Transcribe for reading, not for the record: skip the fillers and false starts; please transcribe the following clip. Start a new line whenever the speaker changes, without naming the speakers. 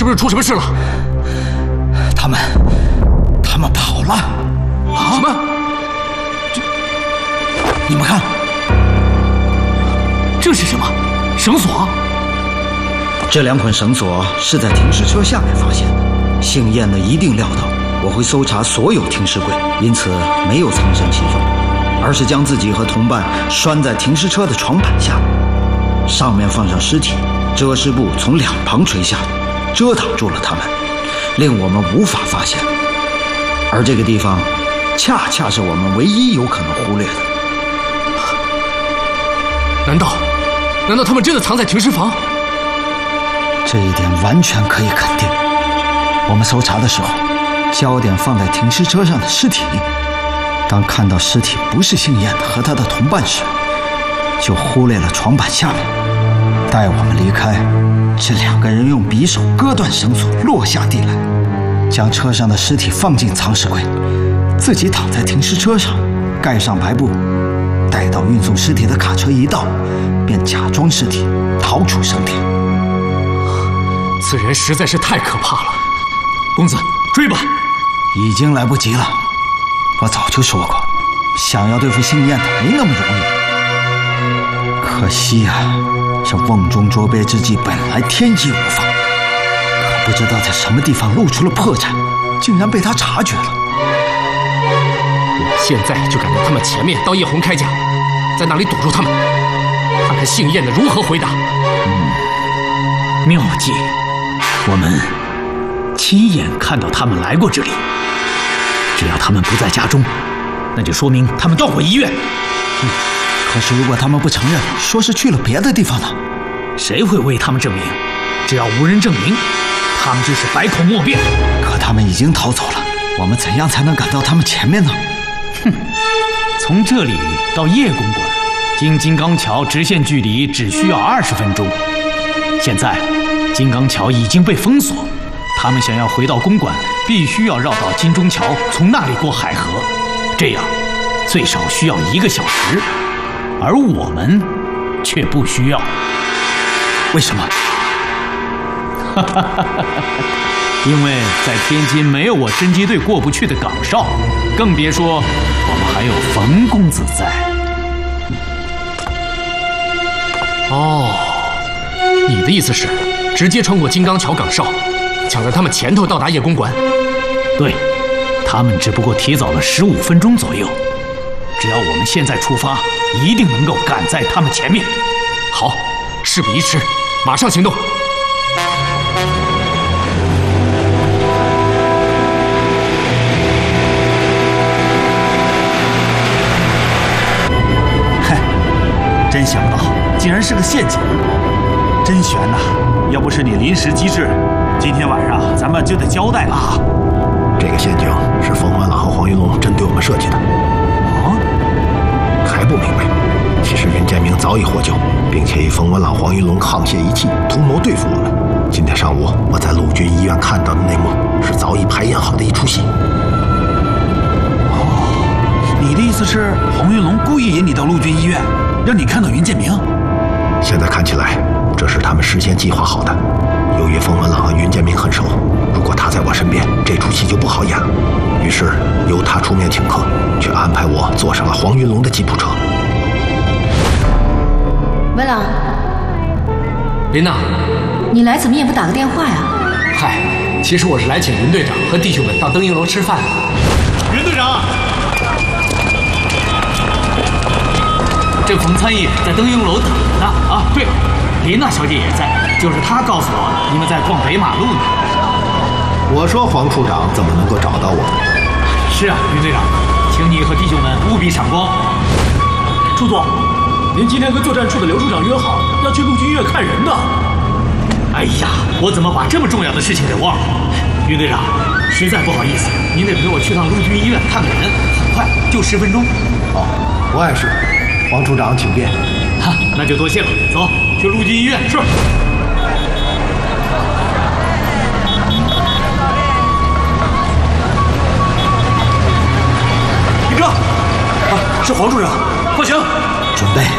不是出什么事了？
他们跑了！
啊？什么？
你们看，
这是什么？绳索？
这2捆绳索是在停尸车下面发现的。姓燕的一定料到我会搜查所有停尸柜，因此没有藏身其中，而是将自己和同伴拴在停尸车的床板下，上面放上尸体，遮尸布从2旁垂下，遮挡住了他们，令我们无法发现。而这个地方恰恰是我们唯一有可能忽略的。
难道他们真的藏在停尸房？
这一点完全可以肯定。我们搜查的时候，焦点放在停尸车上的尸体，当看到尸体不是姓燕的和他的同伴时，就忽略了床板下面。待我们离开，这2个人用匕首割断绳索，落下地来，将车上的尸体放进藏尸柜，自己躺在停尸车上，盖上白布，待到运送尸体的卡车一到，便假装尸体逃出升天。
此人实在是太可怕了，公子追吧！
已经来不及了，我早就说过，想要对付姓燕的没那么容易。可惜呀，这瓮中捉鳖之计本来天衣无缝，可不知道在什么地方露出了破绽，竟然被他察觉了。
我现在就赶到他们前面，到叶红开家，在那里堵住他们，看看姓燕的如何回答。
妙计，我们亲眼看到他们来过这里，只要他们不在家中，那就说明他们到过医院。
可是如果他们不承认，说是去了别的地方呢？
谁会为他们证明？只要无人证明，他们就是百口莫辩。
可他们已经逃走了，我们怎样才能赶到他们前面呢？
从这里到叶公馆，经金刚桥直线距离只需要20分钟。现在金刚桥已经被封锁，他们想要回到公馆，必须要绕到金钟桥，从那里过海河，这样最少需要1个小时，而我们却不需要。
为什么？
因为在天津没有我侦缉队过不去的岗哨，更别说我们还有冯公子在。
哦，你的意思是直接穿过金刚桥岗哨，抢在他们前头到达叶公馆？
对，他们只不过提早了15分钟左右。只要我们现在出发，一定能够赶在他们前面。
好，事不宜迟，马上行动。
真想不到，竟然是个陷阱，真悬呐！要不是你临时机智，今天晚上咱们就得交代了啊！
这个陷阱是冯文朗和黄云龙针对我们设计的。
啊？
还不明白？其实袁建明早已获救，并且与冯文朗、黄云龙沆瀣一气，图谋对付我们。今天上午我在陆军医院看到的内幕，是早已排演好的一出戏。
哦，你的意思是黄云龙故意引你到陆军医院，让你看到袁建明？
现在看起来，这是他们事先计划好的。由于冯文朗和袁建明很熟，如果他在我身边，这出戏就不好演了。于是由他出面请客，却安排我坐上了黄云龙的吉普车。
文朗，
琳娜，
你来怎么也不打个电话呀？
嗨，其实我是来请云队长和弟兄们到灯影楼吃饭。
袁队长，这冯参议在灯影楼等着呢。啊，对了，琳娜小姐也在，就是她告诉我你们在逛北马路呢。
我说黄处长怎么能够找到我？
是啊，云队长，请你和弟兄们务必赏光。
处座，您今天和作战处的刘处长约好要去陆军医院看人的。
哎呀，我怎么把这么重要的事情给忘了？云队长，实在不好意思，您得陪我去趟陆军医院看个人，很快，就10分钟。
好，我也是。黄处长，请便。
哈，那就多谢了。走，去陆军医院。是。
李哥，是黄处长，放行。
准备。